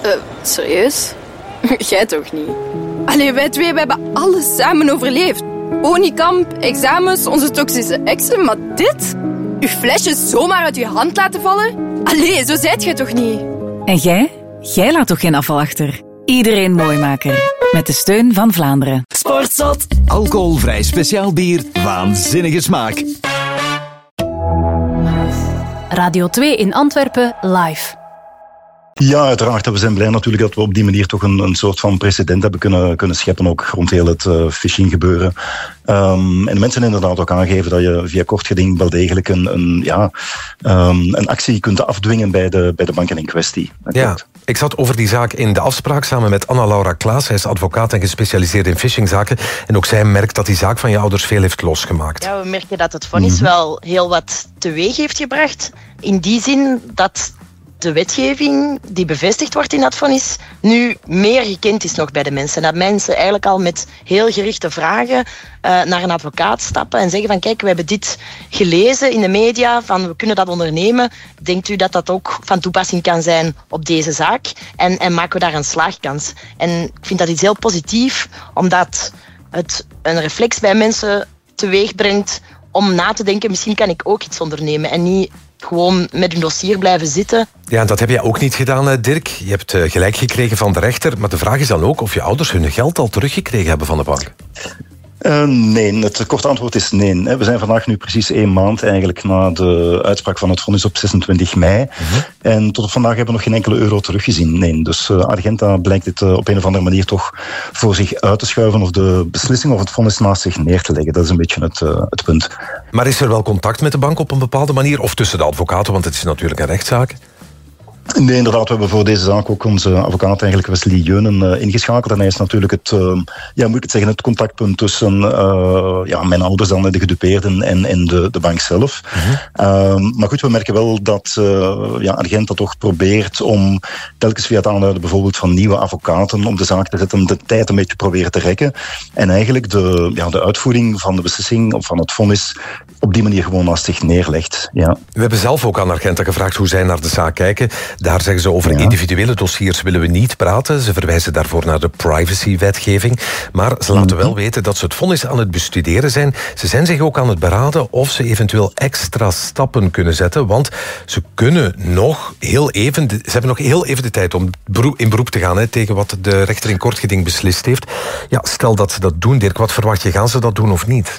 Serieus? Jij toch niet? Allee, wij twee, we hebben alles samen overleefd. Honeykamp, examens, onze toxische exen, maar dit? Uw flesje zomaar uit uw hand laten vallen? Allee, zo zijt jij toch niet? En jij? Jij laat toch geen afval achter? Iedereen mooi maken. Met de steun van Vlaanderen. Sportzot. Alcoholvrij speciaal bier. Waanzinnige smaak. Radio 2 in Antwerpen live. Ja, uiteraard. We zijn blij natuurlijk dat we op die manier toch een soort van precedent hebben kunnen scheppen, ook rond heel het phishing gebeuren. En de mensen inderdaad ook aangeven dat je via kort geding wel degelijk een actie kunt afdwingen bij de banken in kwestie. Ja, ik zat over die zaak in de afspraak samen met Anna-Laura Klaas. Zij is advocaat en gespecialiseerd in phishingzaken. En ook zij merkt dat die zaak van je ouders veel heeft losgemaakt. Ja, we merken dat het vonnis wel heel wat teweeg heeft gebracht. In die zin dat de wetgeving die bevestigd wordt in dat vonnis nu meer gekend is nog bij de mensen. Dat mensen eigenlijk al met heel gerichte vragen naar een advocaat stappen en zeggen van kijk, we hebben dit gelezen in de media, van we kunnen dat ondernemen. Denkt u dat dat ook van toepassing kan zijn op deze zaak? En maken we daar een slaagkans? En ik vind dat iets heel positief, omdat het een reflex bij mensen teweeg brengt om na te denken, misschien kan ik ook iets ondernemen en niet gewoon met een dossier blijven zitten. Ja, dat heb jij ook niet gedaan, Dirk. Je hebt gelijk gekregen van de rechter. Maar de vraag is dan ook of je ouders hun geld al teruggekregen hebben van de bank. Nee, het korte antwoord is nee. We zijn vandaag nu precies 1 maand eigenlijk na de uitspraak van het vonnis op 26 mei. En tot op vandaag hebben we nog geen enkele euro teruggezien. Nee, dus Argenta blijkt dit op een of andere manier toch voor zich uit te schuiven of de beslissing of het vonnis naast zich neer te leggen. Dat is een beetje het punt. Maar is er wel contact met de bank op een bepaalde manier? Of tussen de advocaten, want het is natuurlijk een rechtszaak? Nee, inderdaad. We hebben voor deze zaak ook onze advocaat eigenlijk Wesley Jeunen ingeschakeld. En hij is natuurlijk het contactpunt tussen mijn ouders dan, de gedupeerden en de bank zelf. Maar goed, we merken wel dat Argenta toch probeert om telkens via het aanduiden bijvoorbeeld van nieuwe advocaten om de zaak te zetten, de tijd een beetje proberen te rekken. En eigenlijk de uitvoering van de beslissing of van het vonnis op die manier gewoon naast zich neerlegt. Ja. We hebben zelf ook aan Argenta gevraagd hoe zij naar de zaak kijken. Daar zeggen ze over individuele dossiers willen we niet praten. Ze verwijzen daarvoor naar de privacywetgeving. Maar ze laten wel weten dat ze het vonnis aan het bestuderen zijn. Ze zijn zich ook aan het beraden of ze eventueel extra stappen kunnen zetten. Want ze kunnen nog heel even... Ze hebben nog heel even de tijd om in beroep te gaan tegen wat de rechter in kort geding beslist heeft. Ja, stel dat ze dat doen, Dirk, wat verwacht je? Gaan ze dat doen of niet?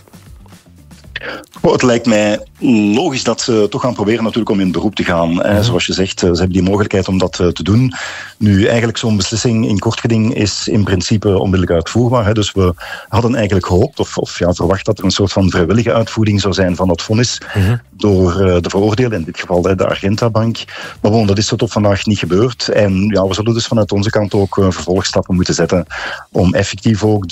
Het lijkt mij logisch dat ze toch gaan proberen natuurlijk om in beroep te gaan. Zoals je zegt, ze hebben die mogelijkheid om dat te doen. Nu, eigenlijk zo'n beslissing in kort geding is in principe onmiddellijk uitvoerbaar. Dus we hadden eigenlijk gehoopt of verwacht dat er een soort van vrijwillige uitvoering zou zijn van dat vonnis door de veroordeelde, in dit geval de Argenta-bank. Maar bon, dat is tot op vandaag niet gebeurd. En we zullen dus vanuit onze kant ook vervolgstappen moeten zetten om effectief ook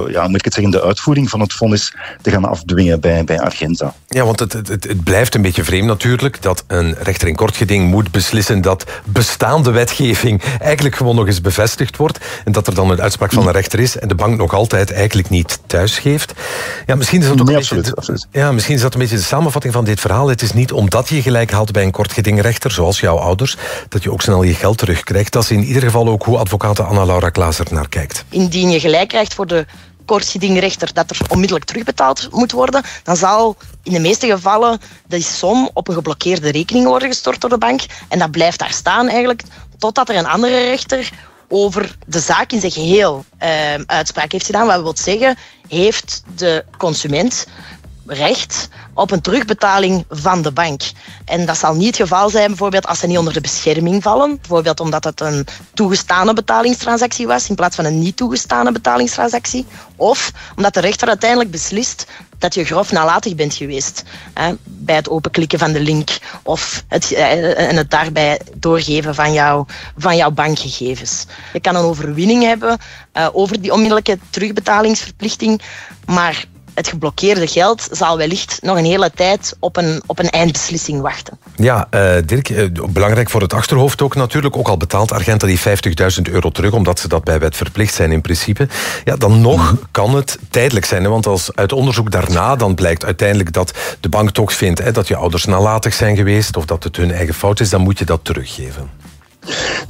de uitvoering van het vonnis te gaan afdwingen bij Argenta. Ja, want het blijft een beetje vreemd natuurlijk dat een rechter in kort geding moet beslissen dat bestaande wetgeving eigenlijk gewoon nog eens bevestigd wordt en dat er dan een uitspraak van een rechter is en de bank nog altijd eigenlijk niet thuisgeeft. Ja, misschien is dat ook absoluut. Ja, misschien is dat een beetje de samenvatting van dit verhaal. Het is niet omdat je gelijk haalt bij een kort gedingrechter, zoals jouw ouders, dat je ook snel je geld terugkrijgt. Dat is in ieder geval ook hoe advocaat Anna-Laura Klaas er naar kijkt. Indien je gelijk krijgt voor de kortgedingrechter dat er onmiddellijk terugbetaald moet worden, dan zal in de meeste gevallen die som op een geblokkeerde rekening worden gestort door de bank. En dat blijft daar staan eigenlijk totdat er een andere rechter over de zaak in zijn geheel uitspraak heeft gedaan. Wat wil zeggen, heeft de consument recht op een terugbetaling van de bank. En dat zal niet het geval zijn bijvoorbeeld als ze niet onder de bescherming vallen. Bijvoorbeeld omdat het een toegestane betalingstransactie was in plaats van een niet toegestane betalingstransactie. Of omdat de rechter uiteindelijk beslist dat je grof nalatig bent geweest bij het openklikken van de link of het daarbij doorgeven van jouw bankgegevens. Je kan een overwinning hebben over die onmiddellijke terugbetalingsverplichting, maar het geblokkeerde geld zal wellicht nog een hele tijd op een eindbeslissing wachten. Ja, Dirk, belangrijk voor het achterhoofd ook natuurlijk. Ook al betaalt Argenta die €50.000 terug, omdat ze dat bij wet verplicht zijn in principe. Ja, dan nog kan het tijdelijk zijn. Want als uit onderzoek daarna dan blijkt uiteindelijk dat de bank toch vindt dat je ouders nalatig zijn geweest of dat het hun eigen fout is, dan moet je dat teruggeven.